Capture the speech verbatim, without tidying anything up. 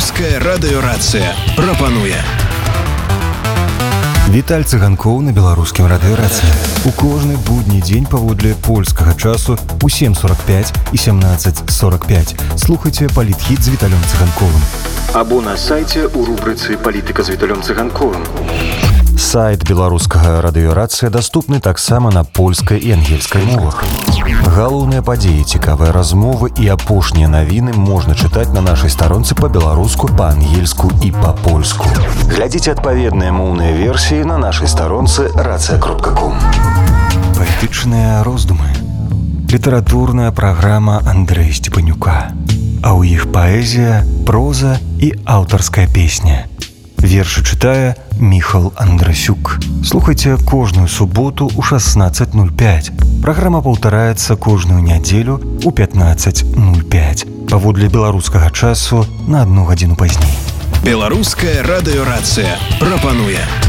Беларуская радыёрацыя прапануе. Віталь Цыганкоў на беларускім радыёрацыі. У кожны будні дзень паводле польскага часу у сем сорок пять і семнадцать сорок пять слухайце палітхіт з Віталем Цыганковым. Або на сайце у рубрыцы «Палітыка з Віталем Цыганковым». Сайт беларускага радыёрацыя даступны таксама на польскай і ангельскай мовах. Галоўныя падзеі, цікавыя размовы і апошнія навіны можна чытаць на нашай старонцы па-беларуску, па-ангельску і па-польску. Глядзіце адпаведныя моўныя версіі на нашай старонцы рацыя кропка ком. Паэтычныя роздумы. Літаратурная праграма Андрэя Степанюка. А ў іх паэзія, проза і аўтарская песня. Вершы чытае Міхал Андрасюк. Слухайце кожную суботу ў шестнадцать ноль пять. Праграма паўтараецца кожную нядзелю ў пятнадцать ноль пять. Паводле беларускага часу на адну гадзіну пазней. Беларуская радыёрацыя прапануе.